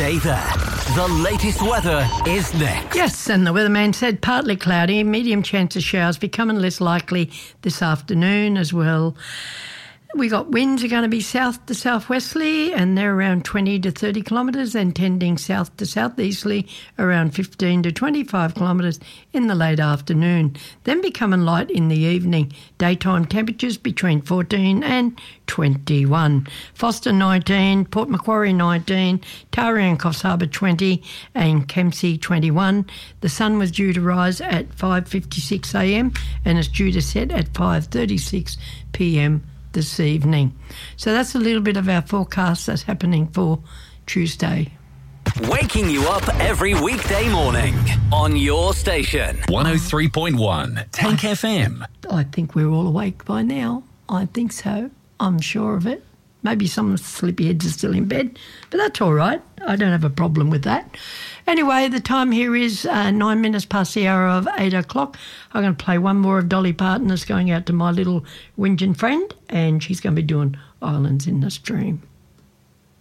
Stay there. The latest weather is next. Yes, and the weatherman said partly cloudy, medium chance of showers becoming less likely this afternoon as well. We got winds are going to be south to southwesterly and they're around 20 to 30 kilometres and tending south to southeasterly around 15 to 25 kilometres in the late afternoon, then becoming light in the evening. Daytime temperatures between 14 and 21. Foster 19, Port Macquarie 19, Taree and Coffs Harbour 20 and Kempsey 21. The sun was due to rise at 5:56am and it's due to set at 5:36pm this evening. So that's a little bit of our forecast that's happening for Tuesday. Waking you up every weekday morning on your station. 103.1 Tank FM. I think we're all awake by now. I think so. I'm sure of it. Maybe some sleepyheads are still in bed, but that's all right. I don't have a problem with that. Anyway, the time here is 9 minutes past the hour of 8 o'clock. I'm going to play one more of Dolly Parton that's going out to my little Whingin friend, and she's going to be doing Islands in the Stream.